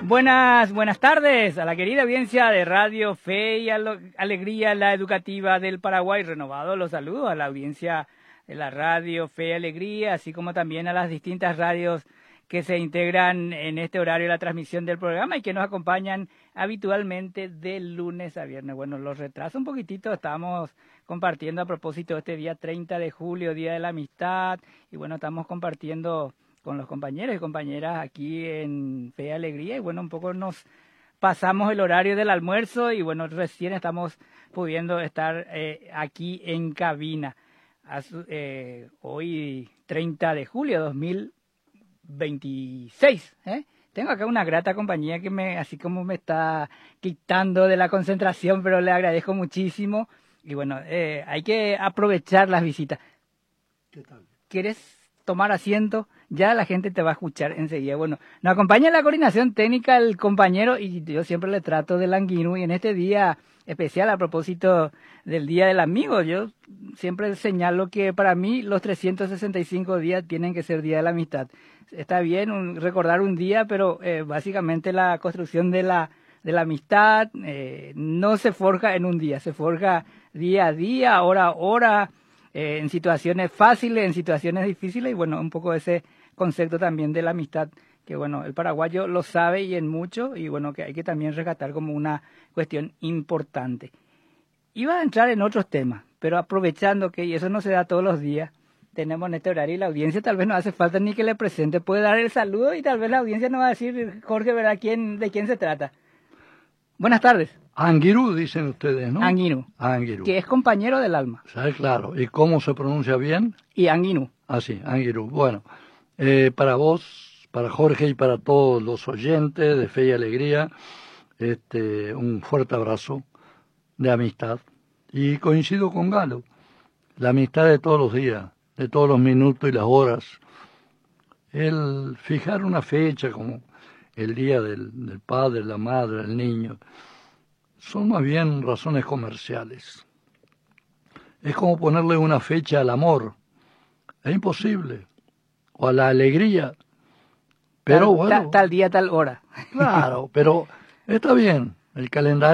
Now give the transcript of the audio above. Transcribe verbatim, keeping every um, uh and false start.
Buenas, buenas tardes a la querida audiencia de Radio Fe y Alegría, la educativa del Paraguay. Renovado los saludos a la audiencia de la Radio Fe y Alegría, así como también a las distintas radios que se integran en este horario de la transmisión del programa y que nos acompañan habitualmente de lunes a viernes. Bueno, los retraso un poquitito, estamos compartiendo a propósito de este día treinta de julio, Día de la Amistad, y bueno, estamos compartiendo con los compañeros y compañeras aquí en Fe y Alegría, y bueno, un poco nos pasamos el horario del almuerzo y bueno, recién estamos pudiendo estar eh, aquí en cabina. As, eh, hoy treinta de julio de dos mil veintiséis, ¿eh? Tengo acá una grata compañía que me, así como me está quitando de la concentración, pero le agradezco muchísimo. Y bueno, eh, hay que aprovechar las visitas. ¿Qué tal? ¿Quieres tomar asiento? Ya la gente te va a escuchar enseguida. Bueno, nos acompaña en la coordinación técnica el compañero, y yo siempre le trato del Anguinu, y en este día especial a propósito del Día del Amigo, yo siempre señalo que para mí los trescientos sesenta y cinco días tienen que ser Día de la Amistad. Está bien un, recordar un día, pero eh, básicamente la construcción de la, de la amistad eh, no se forja en un día, se forja día a día, hora a hora, eh, en situaciones fáciles, en situaciones difíciles, y bueno, un poco ese concepto también de la amistad, que bueno, el paraguayo lo sabe y en mucho, y bueno, que hay que también rescatar como una cuestión importante. Iba a entrar en otros temas, pero aprovechando que, y eso no se da todos los días, tenemos en este horario y la audiencia tal vez no hace falta ni que le presente, puede dar el saludo y tal vez la audiencia nos va a decir, Jorge, ¿verdad? ¿Quién, de quién se trata? Buenas tardes. Anguirú dicen ustedes, ¿no? Anguinu. Anguirú. Que es compañero del alma. ¿Sabes? Claro. ¿Y cómo se pronuncia bien? Y Anguinu. Ah, sí, Anguirú. Bueno, eh, para vos, para Jorge y para todos los oyentes de Fe y Alegría, este, un fuerte abrazo de amistad. Y coincido con Galo, la amistad de todos los días, de todos los minutos y las horas. El fijar una fecha como el día del, del padre, la madre, el niño, son más bien razones comerciales. Es como ponerle una fecha al amor. Es imposible. O a la alegría. Pero tal, bueno. Tal, tal día, tal hora. Claro, pero está bien. El calendario